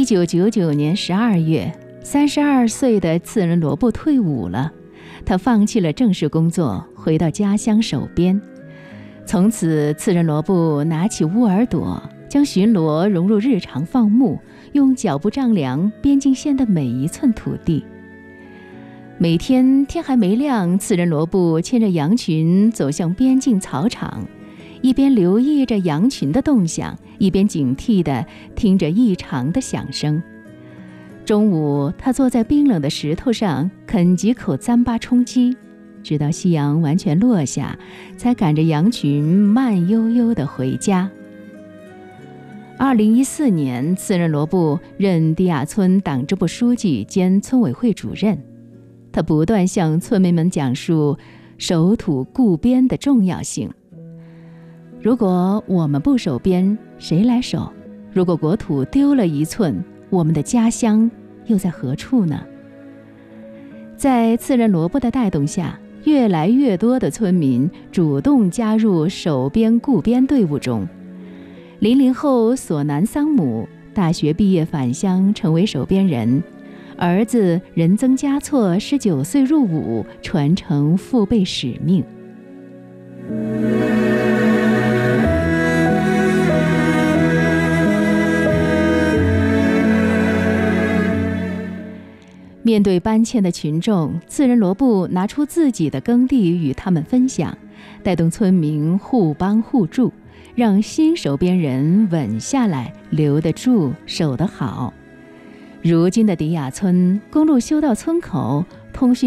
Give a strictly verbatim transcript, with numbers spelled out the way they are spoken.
一九九九年十二月，三十二岁的次仁罗布退伍了，他放弃了正式工作，回到家乡守边。从此，次仁罗布拿起乌尔朵，将巡逻融入日常放牧，用脚步丈量边境线的每一寸土地。每天天还没亮，次仁罗布牵着羊群走向边境草场，一边留意着羊群的动向，一边警惕地听着异常的响声。中午，他坐在冰冷的石头上啃几口糌粑充饥，直到夕阳完全落下，才赶着羊群慢悠悠地回家。二零一四年，次仁罗布任迪亚村党支部书记兼村委会主任。他不断向村民们讲述守土固边的重要性。如果我们不守边，谁来守？如果国土丢了一寸，我们的家乡又在何处呢？在次仁罗布的带动下，越来越多的村民主动加入守边固边队伍中。零零后索南桑姆大学毕业返乡，成为守边人。儿子仁增嘉措十九岁入伍，传承父辈使命。面对搬迁的群众，次仁罗布拿出自己的耕地与他们分享，带动村民互帮互助，让新守边人稳下来，留得住，守得好。如今的迪亚村，公路修到村口，通讯